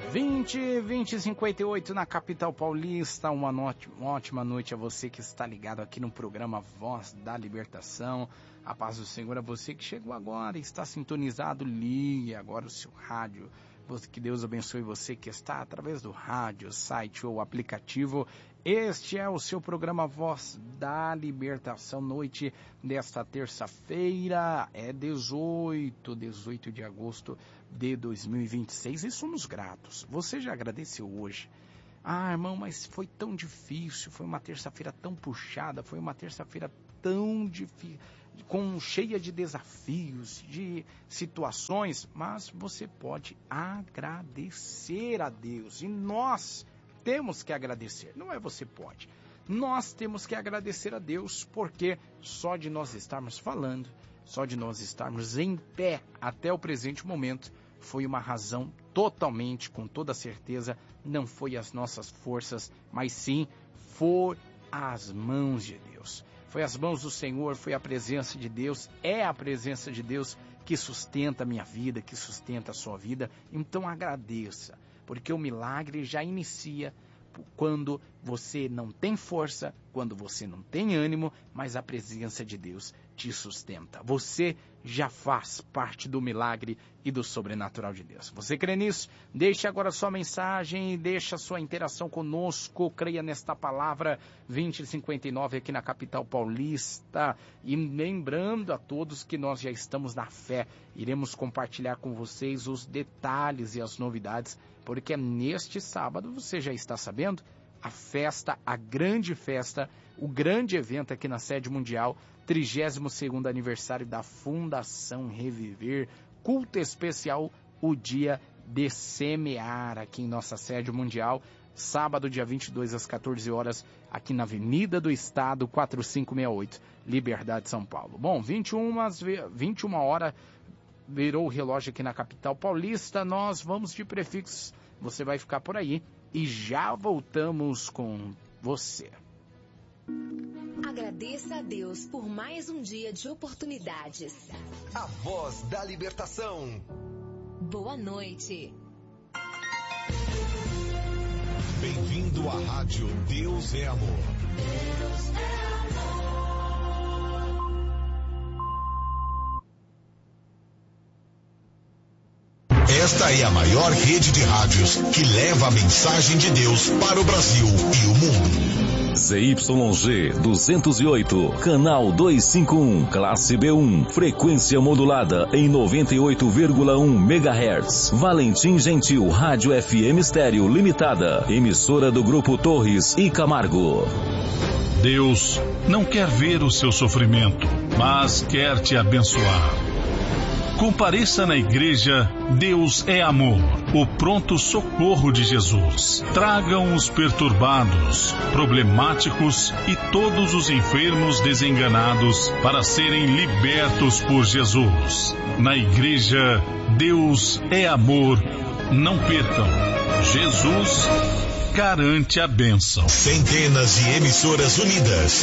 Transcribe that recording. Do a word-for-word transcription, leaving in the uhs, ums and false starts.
vinte, vinte e cinquenta e oito na capital paulista. Uma, noite, uma ótima noite a você que está ligado aqui no programa Voz da Libertação. A paz do Senhor a você que chegou agora e está sintonizado. Ligue agora o seu rádio. Que Deus abençoe você que está através do rádio, site ou aplicativo. Este é o seu programa Voz da Libertação, noite desta terça-feira, é dezoito, dezoito de agosto de dois mil e vinte e seis, e somos gratos. Você já agradeceu hoje? Ah, irmão, mas foi tão difícil, foi uma terça-feira tão puxada, foi uma terça-feira tão difícil, com cheia de desafios, de situações, mas você pode agradecer a Deus, e nós temos que agradecer, não é você pode, nós temos que agradecer a Deus, porque só de nós estarmos falando, só de nós estarmos em pé até o presente momento, foi uma razão totalmente, com toda certeza, não foi as nossas forças, mas sim, foi as mãos de Deus. Foi as mãos do Senhor, foi a presença de Deus, é a presença de Deus que sustenta a minha vida, que sustenta a sua vida. Então agradeça, porque o milagre já inicia quando você não tem força, quando você não tem ânimo, mas a presença de Deus te sustenta. Você já faz parte do milagre e do sobrenatural de Deus. Você crê nisso? Deixe agora sua mensagem, deixe a sua interação conosco, creia nesta palavra vinte e cinquenta e nove aqui na capital paulista. E lembrando a todos que nós já estamos na fé, iremos compartilhar com vocês os detalhes e as novidades, porque neste sábado, você já está sabendo, a festa, a grande festa, o grande evento aqui na sede mundial, trigésimo segundo aniversário da Fundação Reviver, culto especial, o dia de semear aqui em nossa sede mundial, sábado, dia vinte e dois às quatorze horas, aqui na Avenida do Estado, quatro cinco seis oito, Liberdade, São Paulo. Bom, vinte e uma, vinte e uma horas, virou o relógio aqui na capital paulista, nós vamos de prefixos, você vai ficar por aí e já voltamos com você. Agradeça a Deus por mais um dia de oportunidades. A Voz da Libertação. Boa noite. Bem-vindo à rádio Deus é Amor. Deus é amor. Esta é a maior rede de rádios que leva a mensagem de Deus para o Brasil e o mundo. Z Y G duzentos e oito, canal duzentos e cinquenta e um, classe B um, frequência modulada em noventa e oito vírgula um megahertz. Valentim Gentil, Rádio F M Estéreo Limitada, emissora do Grupo Torres e Camargo. Deus não quer ver o seu sofrimento, mas quer te abençoar. Compareça na igreja Deus é Amor, o pronto socorro de Jesus. Tragam os perturbados, problemáticos e todos os enfermos desenganados para serem libertos por Jesus. Na igreja Deus é Amor, não percam. Jesus garante a bênção. Centenas de emissoras unidas